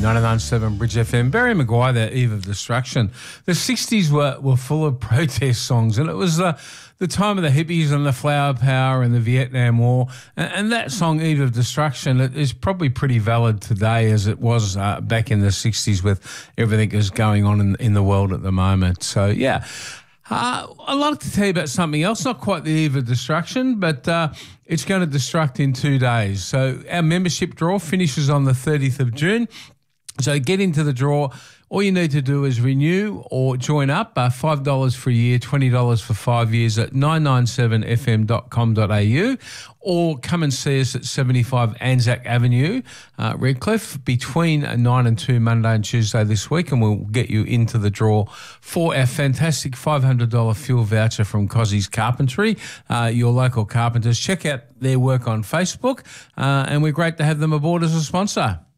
99.7 Bridge FM. Barry Maguire there, Eve of Destruction. The 60s were full of protest songs, and it was the time of the hippies and the flower power and the Vietnam War. And that song, Eve of Destruction, it is probably pretty valid today as it was back in the 60s with everything that's going on in the world at the moment. So, yeah. I'd like to tell you about something else, not quite the Eve of Destruction, but it's going to destruct in 2 days. So our membership draw finishes on the 30th of June. So get into the draw. All you need to do is renew or join up, $5 for a year, $20 for 5 years at 997fm.com.au, or come and see us at 75 Anzac Avenue, Redcliffe, between 9 and 2 Monday and Tuesday this week, and we'll get you into the draw for our fantastic $500 fuel voucher from Cozzie's Carpentry, your local carpenters. Check out their work on Facebook, and we're great to have them aboard as a sponsor.